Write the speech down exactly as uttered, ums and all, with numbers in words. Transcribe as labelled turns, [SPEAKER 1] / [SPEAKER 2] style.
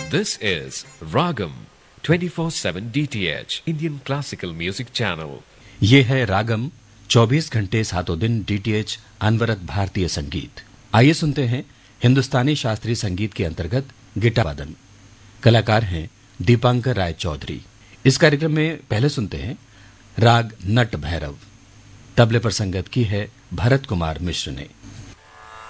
[SPEAKER 1] This is Ragam twenty-four seven D T H Indian Classical Music Channel.
[SPEAKER 2] ये है रागम चौबीस घंटे सातों दिन डीटीएच अनवरत भारतीय संगीत। आइए सुनते हैं हिंदुस्तानी शास्त्रीय संगीत के अंतर्गत गिटार वादन। कलाकार हैं दीपांकर राय चौधरी। इस कार्यक्रम में पहले सुनते हैं राग नट भैरव। तबले पर संगत की है भरत कुमार मिश्र ने।